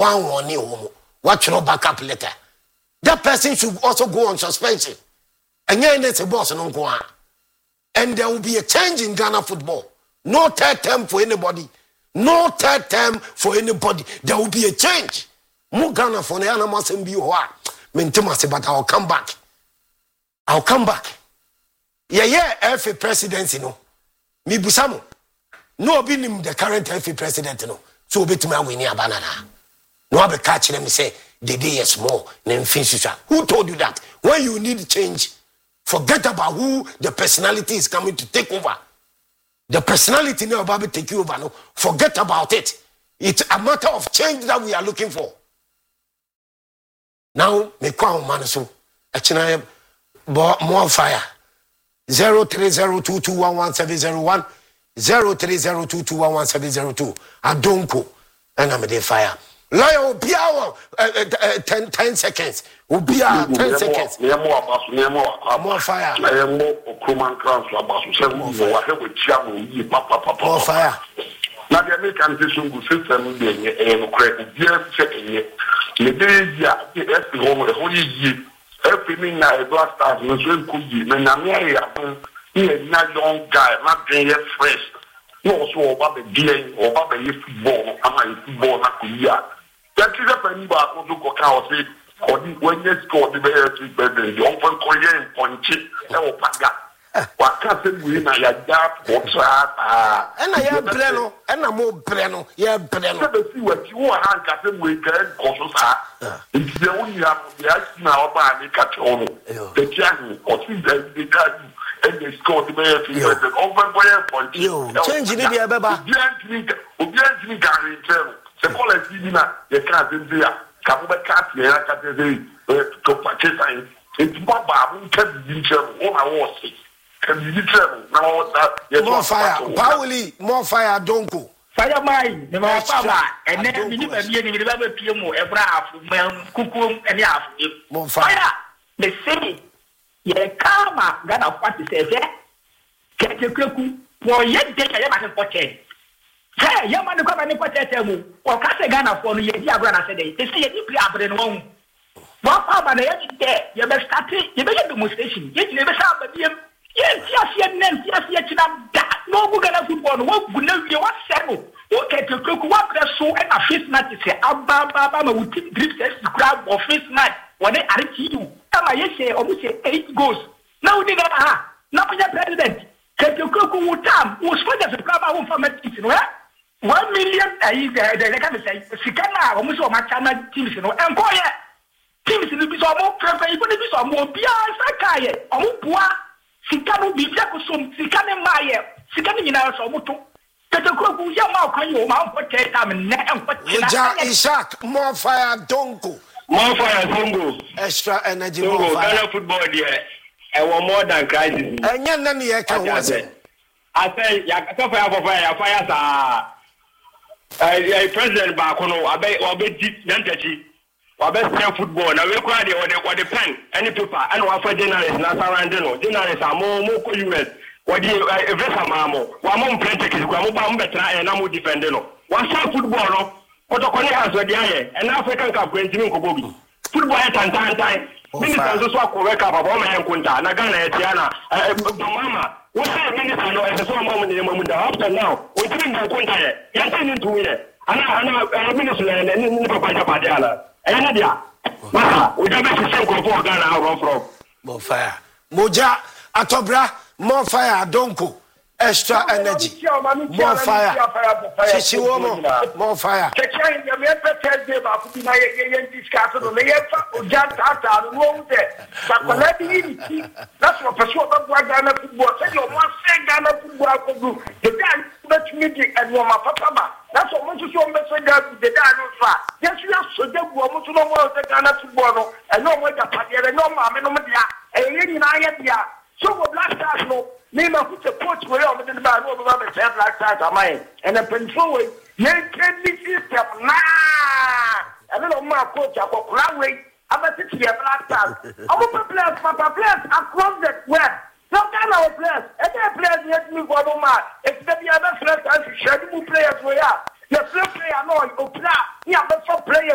one home. What your backup letter? That person should also go on suspension. And then it's a boss and go on. And there will be a change in Ghana football. No third term for anybody. No third term for anybody. There will be a change. More Ghana for the animals and be what? But I'll come back. I'll come back. Yeah, FA presidency, no. Me busamo. No, be the current FA president, no. So be to me win a banana. No, I'll be catching them say the day is more than finishes. Who told you that? When you need change, forget about who the personality is coming to take over. The personality now about to take you over. No, forget about it. It's a matter of change that we are looking for. Now, me kwa man so actually more fire. 0302211701 0302211702. Adonko and I'm the fire. Lawyer Obiawo 10 seconds. Obia 10 seconds. More fire. More fire. Now the American system being correct. Every night, Black Stars, Muslim Kuji, Menamia, he is not young guy, not being fresh. No, so about the game or about the football, I'm a football, not Kuya. That is a penny back to Kokao say, or when you score the very better, the open Korean point chip, or Paga. What can't we not like that? What's that? And I have Breno, and I'm more Breno, yeah, Breno. See what you are, Captain Weekend, Kososa. It's the only now by the Caton, the Jan, or the guy, and they scored the very open point. You changing it, Baba. Obviously, Gary, the quality dinner, the cat in there, Kabuba cat, the Academy, to Pakistan. It's Baba, who can be all I was. More fire, Pauli, more fire, don't go. Fire mine, the more power, and then we never be any level PMO, every half, Kukum, and half. More fire. The city, ye karma, Ghana party says, get your cuckoo, for yet take a yaman pocket. Say, Yaman come and pocket, or Casa Ghana for the Yagrana today. They see a deeply up in home. What power they have there? You better start it, you better demonstration. Yet you never saw the yes, no Ghana football, what would never be what settle. Okay, to cook what press so and a face night is a Abba with drips to grab or face night when they are to you. Am I say almost 8 goals? Now they got now the president. Can you cook who time was for the grab our from it? 1 million the can say Sikana almost on my channel teams, and go yet. Teams in the bishop more prefer even if it's more Pia Sakaye or Sikano be Jacobson, Sikane Maya, Sikani in our Somoto. Tetaku Yama, can you mount what time and Isaac, more fire, don't go. More fire, don't go. Extra energy, more fire. Football, dear. I want more than crisis. And yet, none I say, fire, President Bacono, I bet deep, Yantachi. Or best football. Now we cry the pen, any paper, and offer journalists, not around journalists are more US. What do you Vesamamo? One more plenty is Guamum better and I'm defending. One shot football, what the Konya has with the eye, and African Cup going to Kobogi. Football at time. Ministers also correct up of Roma and Kunta, Nagana, Tiana, Mama. What's that minister? No, as a small moment in the moment after now. We didn't go Kunta, Yantin to it. And I'm minister and Papa Padala. Anadia, we don't make the same for Ghana run from. More fire. Moja, Atobra, more fire, don't go. Extra energy. More fire. Shishiwomo, more fire. That's what Ghana football. Ghana football. That's what most of your message the dinosaur. Yes, we are so dead. We almost no more the Ghana football. And no more the party, and no mamma, no media, and any idea. So, what Black Stars know, name of the coach will over the bar, no other Black Stars are mine. And a control, you can be system. Nah, a little more coach of a runway. I'm a city of Black Stars. Our players across the web. No kind of players. Every player yet me for the match. It's the other players as schedule players we are. The player no, you play. Yeah, but some players.